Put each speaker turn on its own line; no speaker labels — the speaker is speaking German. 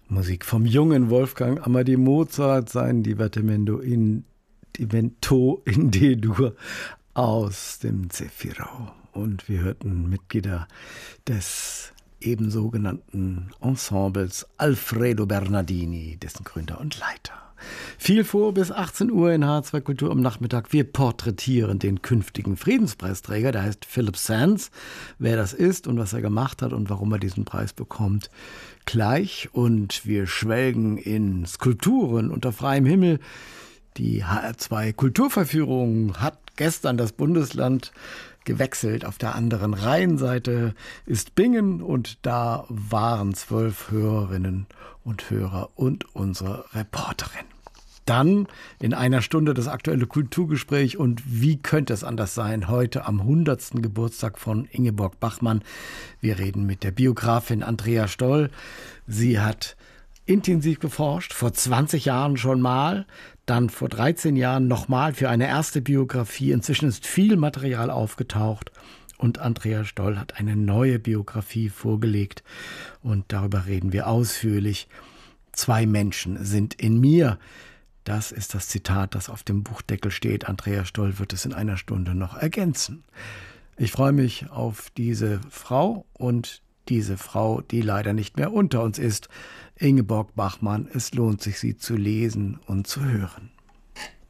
Musik vom jungen Wolfgang Amadi Mozart, sein Divertimento in D-Dur aus dem Zefiro. Und wir hörten Mitglieder des ebenso genannten Ensembles Alfredo Bernardini, dessen Gründer und Leiter. Viel vor bis 18 Uhr in H2 Kultur am Nachmittag. Wir porträtieren den künftigen Friedenspreisträger, der heißt Philip Sands. Wer das ist und was er gemacht hat und warum er diesen Preis bekommt, gleich. Und wir schwelgen in Skulpturen unter freiem Himmel. Die HR2 Kulturverführung hat gestern das Bundesland gewechselt. Auf der anderen Rheinseite ist Bingen und da waren 12 Hörerinnen und Hörer und unsere Reporterin. Dann in einer Stunde das aktuelle Kulturgespräch und wie könnte es anders sein, heute am 100. Geburtstag von Ingeborg Bachmann. Wir reden mit der Biografin Andrea Stoll. Sie hat intensiv geforscht, vor 20 Jahren schon mal, dann vor 13 Jahren nochmal für eine erste Biografie. Inzwischen ist viel Material aufgetaucht und Andrea Stoll hat eine neue Biografie vorgelegt und darüber reden wir ausführlich. 2 Menschen sind in mir. Das ist das Zitat, das auf dem Buchdeckel steht. Andrea Stoll wird es in einer Stunde noch ergänzen. Ich freue mich auf diese Frau und diese Frau, die leider nicht mehr unter uns ist, Ingeborg Bachmann. Es lohnt sich, sie zu lesen und zu hören.